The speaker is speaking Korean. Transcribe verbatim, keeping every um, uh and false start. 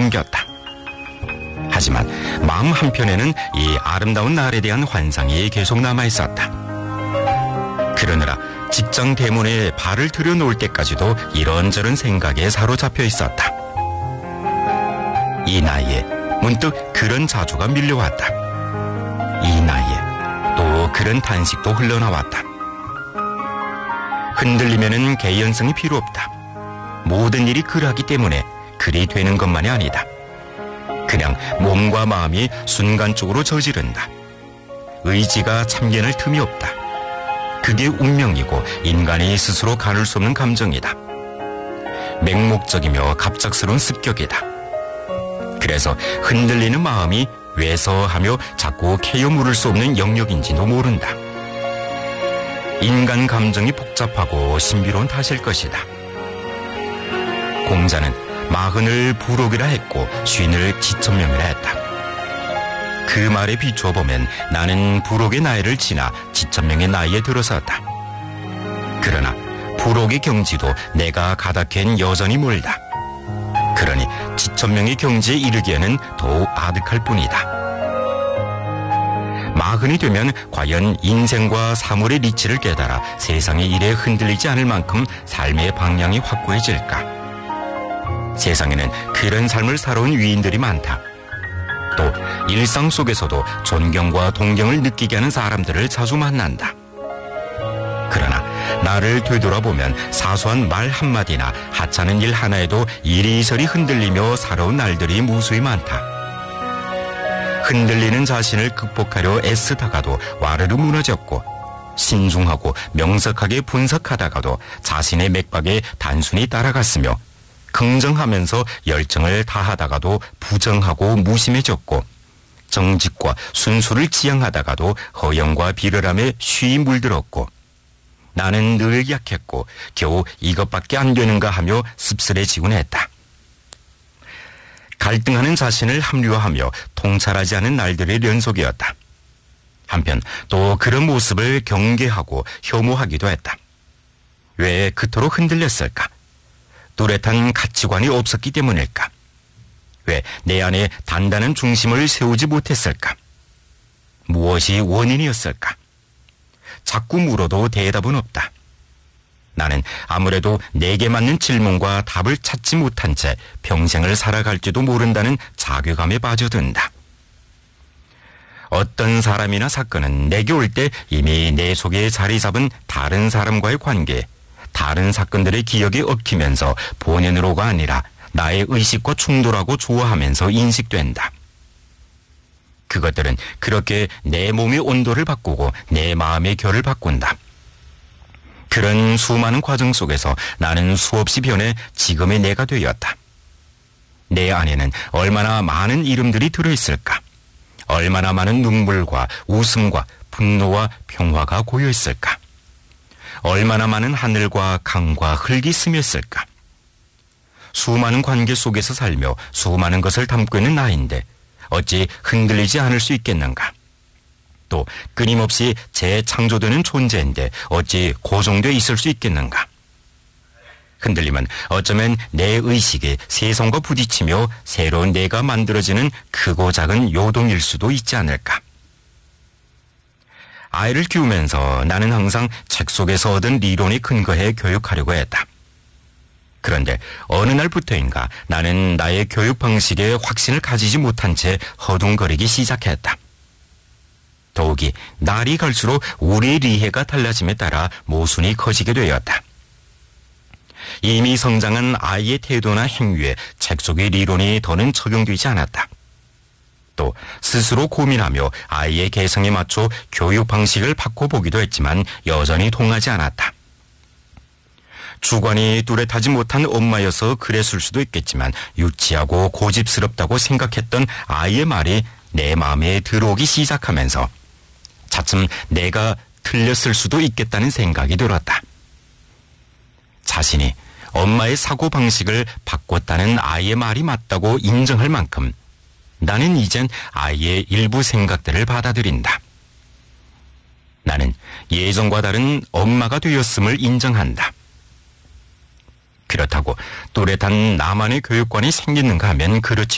생겼다. 하지만 마음 한편에는 이 아름다운 날에 대한 환상이 계속 남아있었다. 그러느라 직장 대문에 발을 들여놓을 때까지도 이런저런 생각에 사로잡혀 있었다. 이 나이에 문득 그런 자조가 밀려왔다. 이 나이에 또 그런 단식도 흘러나왔다. 흔들리면은 개연성이 필요 없다. 모든 일이 그러하기 때문에 그리 되는 것만이 아니다. 그냥 몸과 마음이 순간적으로 저지른다. 의지가 참견할 틈이 없다. 그게 운명이고 인간이 스스로 가눌 수 없는 감정이다. 맹목적이며 갑작스러운 습격이다. 그래서 흔들리는 마음이 왜서하며 자꾸 캐여 물을 수 없는 영역인지도 모른다. 인간 감정이 복잡하고 신비로운 탓일 것이다. 공자는 마흔을 부록이라 했고 쉰을 지천명이라 했다. 그 말에 비추어 보면 나는 부록의 나이를 지나 지천명의 나이에 들어섰다. 그러나 부록의 경지도 내가 가닥한 여전히 멀다. 그러니 지천명의 경지에 이르기에는 더욱 아득할 뿐이다. 마흔이 되면 과연 인생과 사물의 리치를 깨달아 세상의 일에 흔들리지 않을 만큼 삶의 방향이 확고해질까? 세상에는 그런 삶을 살아온 위인들이 많다. 또 일상 속에서도 존경과 동경을 느끼게 하는 사람들을 자주 만난다. 그러나 나를 되돌아보면 사소한 말 한마디나 하찮은 일 하나에도 이리저리 흔들리며 살아온 날들이 무수히 많다. 흔들리는 자신을 극복하려 애쓰다가도 와르르 무너졌고, 신중하고 명석하게 분석하다가도 자신의 맥박에 단순히 따라갔으며, 긍정하면서 열정을 다하다가도 부정하고 무심해졌고, 정직과 순수를 지향하다가도 허영과 비열함에 쉬이 물들었고, 나는 늘 약했고 겨우 이것밖에 안 되는가 하며 씁쓸해지곤 했다. 갈등하는 자신을 합리화하며 통찰하지 않은 날들의 연속이었다. 한편 또 그런 모습을 경계하고 혐오하기도 했다. 왜 그토록 흔들렸을까? 뚜렷한 가치관이 없었기 때문일까? 왜 내 안에 단단한 중심을 세우지 못했을까? 무엇이 원인이었을까? 자꾸 물어도 대답은 없다. 나는 아무래도 내게 맞는 질문과 답을 찾지 못한 채 평생을 살아갈지도 모른다는 자괴감에 빠져든다. 어떤 사람이나 사건은 내게 올 때 이미 내 속에 자리 잡은 다른 사람과의 관계, 다른 사건들의 기억에 얽히면서 본연으로가 아니라 나의 의식과 충돌하고 조화하면서 인식된다. 그것들은 그렇게 내 몸의 온도를 바꾸고 내 마음의 결을 바꾼다. 그런 수많은 과정 속에서 나는 수없이 변해 지금의 내가 되었다. 내 안에는 얼마나 많은 이름들이 들어있을까? 얼마나 많은 눈물과 웃음과 분노와 평화가 고여있을까? 얼마나 많은 하늘과 강과 흙이 스며있을까? 수많은 관계 속에서 살며 수많은 것을 담고 있는 나인데 어찌 흔들리지 않을 수 있겠는가? 또 끊임없이 재창조되는 존재인데 어찌 고정되어 있을 수 있겠는가? 흔들림은 어쩌면 내 의식이 세상과 부딪히며 새로운 내가 만들어지는 크고 작은 요동일 수도 있지 않을까? 아이를 키우면서 나는 항상 책 속에서 얻은 리론에 근거해 교육하려고 했다. 그런데 어느 날부터인가 나는 나의 교육 방식에 확신을 가지지 못한 채 허둥거리기 시작했다. 더욱이 날이 갈수록 우리의 리해가 달라짐에 따라 모순이 커지게 되었다. 이미 성장한 아이의 태도나 행위에 책 속의 리론이 더는 적용되지 않았다. 또 스스로 고민하며 아이의 개성에 맞춰 교육 방식을 바꿔보기도 했지만 여전히 통하지 않았다. 주관이 뚜렷하지 못한 엄마여서 그랬을 수도 있겠지만 유치하고 고집스럽다고 생각했던 아이의 말이 내 마음에 들어오기 시작하면서 차츰 내가 틀렸을 수도 있겠다는 생각이 들었다. 자신이 엄마의 사고방식을 바꿨다는 아이의 말이 맞다고 인정할 만큼 나는 이젠 아이의 일부 생각들을 받아들인다. 나는 예전과 다른 엄마가 되었음을 인정한다. 그렇다고 뚜렷한 나만의 교육관이 생기는가 하면 그렇지